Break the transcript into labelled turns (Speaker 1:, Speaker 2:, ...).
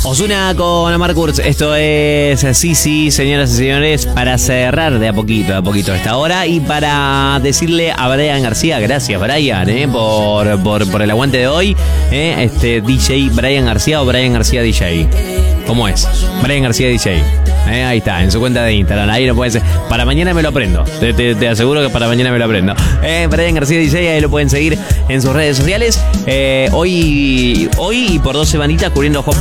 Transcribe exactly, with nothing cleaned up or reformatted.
Speaker 1: Ozuna con Omar Kurz, esto es sí, sí, señoras y señores, para cerrar de a poquito, de a poquito esta hora y para decirle a Brian García, gracias Brian, eh, por, por, por el aguante de hoy, eh, este D J Brian García o Brian García D J, ¿cómo es? Brian García D J, eh, ahí está, en su cuenta de Instagram, ahí lo pueden ser, para mañana me lo aprendo, te, te, te aseguro que para mañana me lo aprendo, eh, Brian García D J, ahí lo pueden seguir en sus redes sociales, eh, hoy, hoy y por dos semanitas cubriendo